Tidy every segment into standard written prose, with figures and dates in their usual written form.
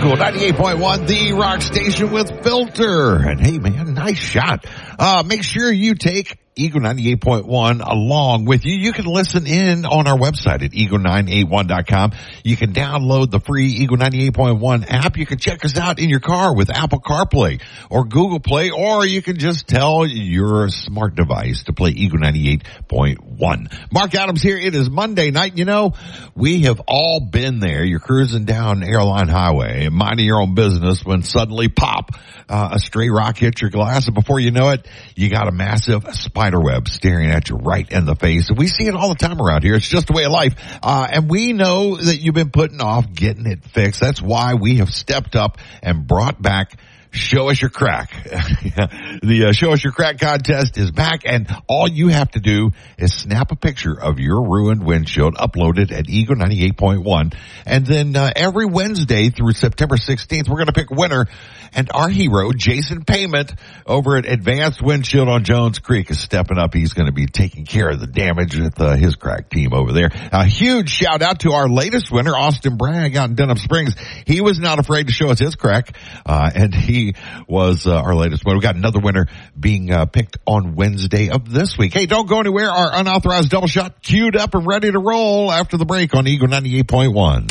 Eagle 98.1, the rock station with filter. And hey man, nice shot. Make sure you take Eagle 98.1 along with you. You can listen in on our website at eagle981.com. You can download the free Eagle 98.1 app. You can check us out in your car with Apple CarPlay or Google Play, or you can just tell your smart device to play Eagle 98.1. Mark Adams here. It is Monday night. You know, we have all been there. You're cruising down Airline Highway and minding your own business when suddenly pop, a stray rock hits your glass, and before you know it, you got a massive spider web staring at you right in the face. We see it all the time around here. It's just the way of life. And we know that you've been putting off getting it fixed. That's why we have stepped up and brought back Show Us Your Crack. The Show Us Your Crack contest is back, and all you have to do is snap a picture of your ruined windshield, upload it at Eagle 98.1, and then every Wednesday through September 16th, we're going to pick a winner, and our hero, Jason Payment, over at Advanced Windshield on Jones Creek, is stepping up. He's going to be taking care of the damage with his crack team over there. A huge shout out to our latest winner, Austin Bragg out in Denham Springs. He was not afraid to show us his crack, and he was our latest winner. We got another winner being picked on Wednesday of this week. Hey, don't go anywhere. Our unauthorized double shot queued up and ready to roll after the break on Eagle 98.1.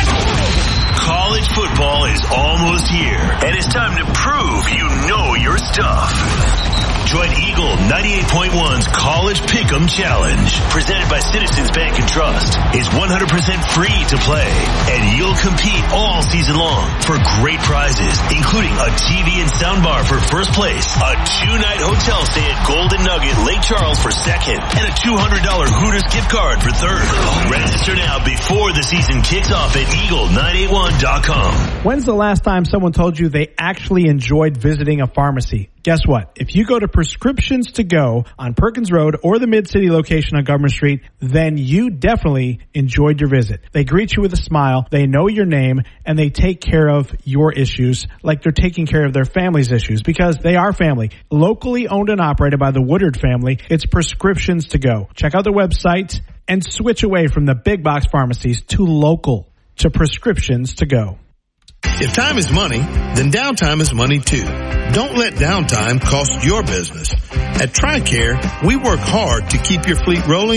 College football is almost here, and it's time to prove you know your stuff. Join Eagle 98.1's College Pick'em Challenge, presented by Citizens Bank and Trust. It's 100% free to play, and you'll compete all season long for great prizes, including a TV and soundbar for first place, a 2-night hotel stay at Golden Nugget Lake Charles for second, and a $200 Hooters gift card for third. Register now before the season kicks off at eagle981.com. When's the last time someone told you they actually enjoyed visiting a pharmacy? Guess what? If you go to Prescriptions to Go on Perkins Road or the Mid-City location on Government Street, then you definitely enjoyed your visit. They greet you with a smile, they know your name, and they take care of your issues like they're taking care of their family's issues, because they are family. Locally owned and operated by the Woodard family, it's Prescriptions to Go. Check out their website and switch away from the big box pharmacies to local, to Prescriptions to Go. If time is money, then downtime is money too. Don't let downtime cost your business. At TRICARE, we work hard to keep your fleet rolling